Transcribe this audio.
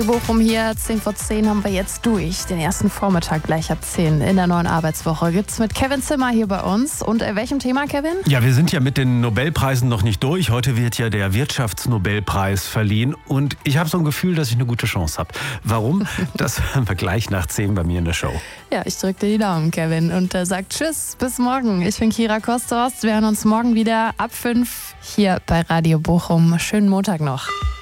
Bochum hier, 10 vor 10 haben wir jetzt durch. Den ersten Vormittag gleich ab 10 in der neuen Arbeitswoche gibt's mit Kevin Zimmer hier bei uns. Und welchem Thema, Kevin? Ja, wir sind ja mit den Nobelpreisen noch nicht durch. Heute wird ja der Wirtschaftsnobelpreis verliehen. Und ich habe so ein Gefühl, dass ich eine gute Chance habe. Warum? Das hören wir gleich nach 10 bei mir in der Show. Ja, ich drücke dir die Daumen, Kevin. Und sagt Tschüss, bis morgen. Ich bin Kira Kostos. Wir hören uns morgen wieder ab 5 hier bei Radio Bochum. Schönen Montag noch.